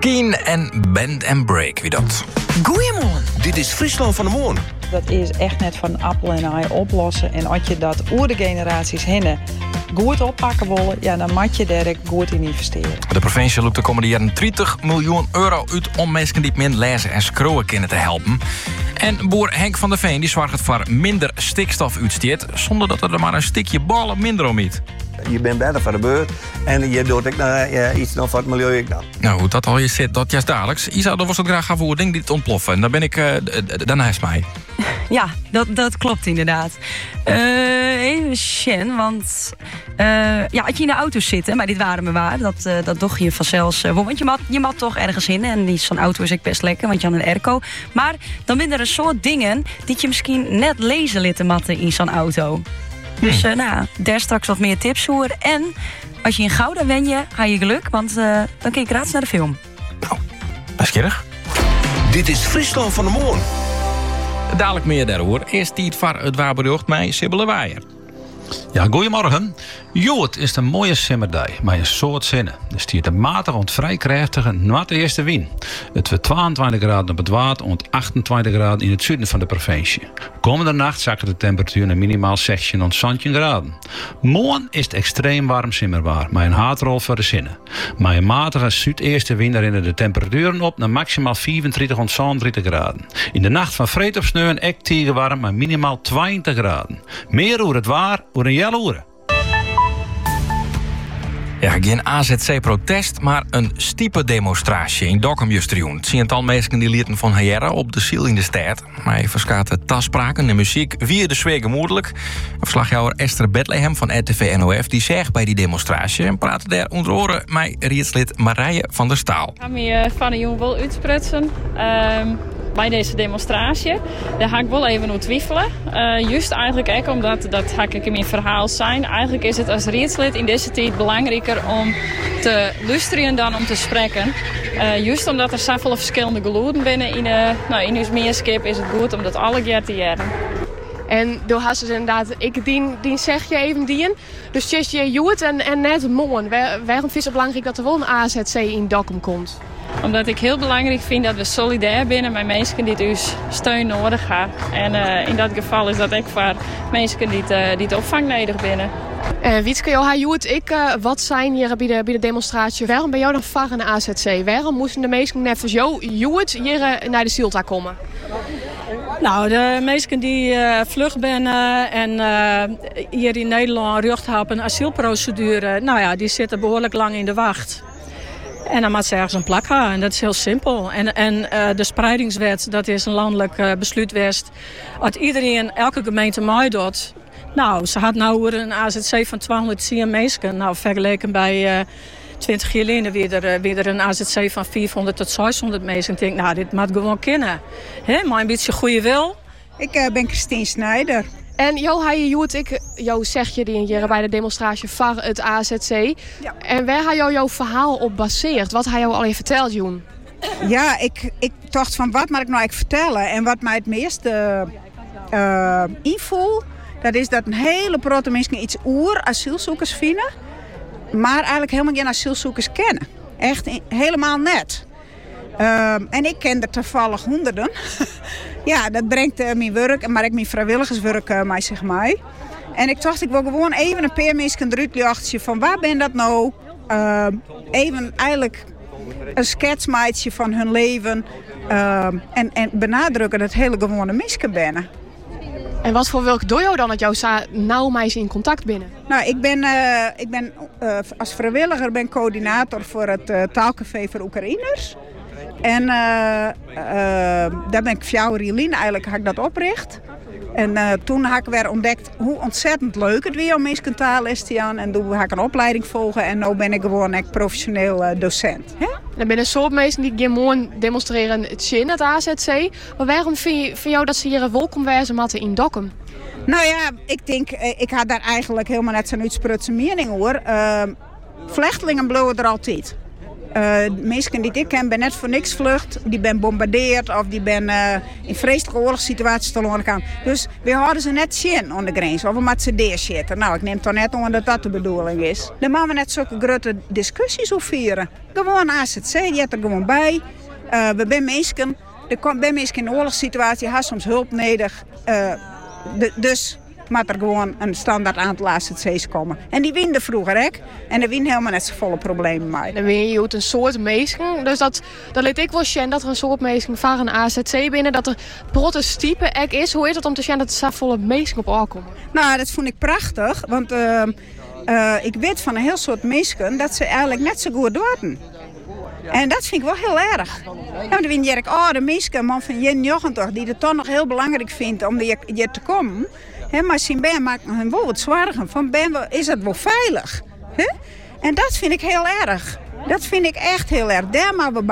Keen en Bend and Break, wie dat? Goeiemorgen. Dit is Friesland van de Moorn. Dat is echt net van appel en ei oplossen. En als je dat oer de generaties hinnen goed oppakken willen, ja, dan moet je daar goed in investeren. De provincie loopt de komende jaren 30 miljoen euro uit om mensen die min lezen en schreeuwen kunnen te helpen. En boer Henk van der Veen die zorgt voor minder stikstof uitstoot, zonder dat er maar een stukje ballen minder om is. Je bent beter voor de beurt en je doet ook iets nog voor het milieu. Ik dan. Nou, hoe dat al je zit, dat juist dagelijks. Isa, dan was het graag gaan voor ding die het ontploffen. En dan ben ik daarnaast mij. Ja, dat klopt inderdaad. Even Sjen, want als je in de auto zit, maar dit waren me waar, dat doch je vanzelfs. Want je mag toch ergens in en zo'n auto is ook best lekker, want je had een airco. Maar dan zijn er een soort dingen die je misschien net lezen litten matten in zo'n auto. Dus daar straks wat meer tips voor. En als je in Gouda wen je, ga je geluk, want dan kun je gratis naar de film. Nou, dat is kierig. Dit is Friesland van de Moorn. Dadelijk meer daarover. Eerst die voor het waarbericht mij Sibylle Waaier. Ja, goedemorgen. Jood is een mooie simmerdag, met een soort zinnen. Er stiert een matig en vrij krachtige noord-eerste wind. Het wordt 22 graden op het water en 28 graden in het zuiden van de provincie. Komende nacht zakken de temperatuur naar minimaal 16 tot 17 graden. Morgen is het extreem warm simmerbaar, met een haardrol voor de zinnen. Met een matige zuideerste wind rennen de temperaturen op naar maximaal 34 tot 37 graden. In de nacht van vreed op sneeuw en ek warm, met minimaal 20 graden. Meer over het waar, over een jelle uren. Ja, geen AZC-protest, maar een stiepe demonstratie in Dokkum justerjoen. Het zien tal mensen die lieten van Herre op de ziel in de stad. Maar verskaten taspraken en muziek via de sfeer gemoedelijk. Verslagjouwer Esther Bethlehem van RTV NOF die zegt bij die demonstratie en praten daar onder oren met rietslid Marije van der Staal. Ik ga me van de jongen wel uitsprutsen bij deze demonstratie. Daar ga ik wel even over twijfelen. Juist eigenlijk ook omdat, dat ga ik in mijn verhaal zijn. Eigenlijk is het als rietslid in deze tijd belangrijker om te luisteren dan om te spreken. Juist omdat er zoveel verschillende geluiden binnen in ons meerskip is het goed om dat alle keer te jaren. En door hast dus inderdaad, ik dien zeg je even dien. Dus je joet en net morgen. Waarom is het belangrijk dat er wel een AZC in Dokkum komt? Omdat ik heel belangrijk vind dat we solidair zijn met mensen die ons steun nodig hebben. En in dat geval is dat ook voor mensen die het opvang nodig binnen. Wietske, wat zijn hier bij de demonstratie? Waarom ben jou dan voor een AZC? Waarom moesten de mensen net als jou hier naar de Silta komen? Nou, de mensen die vlug zijn en hier in Nederland recht hebben een asielprocedure, nou ja, die zitten behoorlijk lang in de wacht. En dan moet ze ergens een plak gaan. En dat is heel simpel. En de spreidingswet, dat is een landelijk besluit. Als iedereen, elke gemeente mij doet. Nou, ze had nou een AZC van 210 mensen. Nou, vergeleken bij 20 jaar geleden weer een AZC van 400 tot 600 mensen. Ik denk, nou, dit moet gewoon kunnen. Maar een beetje goede wil. Ik ben Christine Snijder. En jou zeg je die hier bij de demonstratie van het AZC. Ja. En waar had jouw verhaal op gebaseerd? Wat had jou al even verteld, Joen? Ja, ik dacht van wat moet ik nou eigenlijk vertellen? En wat mij het meeste invoel, dat is dat een hele grote mensen iets asielzoekers vinden. Maar eigenlijk helemaal geen asielzoekers kennen. Echt helemaal net. En ik ken er toevallig honderden. Ja, dat brengt mijn werk, maar ook mijn vrijwilligerswerk mij zeg maar. En ik dacht, ik wil gewoon even een paar mensen eruit lachen van waar ben dat nou? Even eigenlijk een schetsmaatje van hun leven. En benadrukken dat hele gewone mensen binnen. En wat voor welk dojo dan dat jou nauw mij in contact binnen? Nou, ik ben als vrijwilliger coördinator voor het taalcafé voor Oekraïners. En daar ben ik voor Rielien eigenlijk had ik dat opricht. En toen heb ik weer ontdekt hoe ontzettend leuk het weer om mensen taal is te gaan. En toen heb ik een opleiding volgen en nu ben ik gewoon echt professioneel docent. Hè? Er zijn een soort mensen die gewoon demonstreren het AZC. Maar waarom vind jou dat ze hier welkom wezen moeten in Dokkum? Nou ja, ik denk, ik had daar eigenlijk helemaal net zo'n uitsprutse mening hoor. Vluchtelingen blijven er altijd. Mensen die ik ken, ben net voor niks vlucht. Die ben bombardeerd of die ben in vreselijke oorlogssituaties te loren gaan. Dus we houden ze net zien aan de grens. Of we moeten ze deerzitten. Nou, ik neem toch net aan dat dat de bedoeling is. Dan moeten we net zulke grote discussies over vieren. Gewoon AZC, die heeft er gewoon bij. We zijn mensen. Er zijn mensen in een oorlogssituatie, hebben soms hulp nodig. Dus moet er gewoon een standaard aantal AZC's komen. En die winnen vroeger, hè? En er winnen helemaal net zo volle problemen mee. Dan win je uit een soort mensen. Dus dat liet ik wel zien dat er een soort mensen van een AZC binnen. Dat er prototype ek is. Hoe is het om te zien dat er zo volle mensen op aankomen? Nou, dat vond ik prachtig. Want ik weet van een heel soort mensen dat ze eigenlijk net zo goed doen. En dat vind ik wel heel erg. Nou, dan win je de mensen, man van Jen Jochen toch, die het toch nog heel belangrijk vindt om hier te komen. He, maar zijn ben maakt hem wel wat zwaarder. Van is het wel veilig? He? En dat vind ik heel erg. Dat vind ik echt heel erg. Daar maar we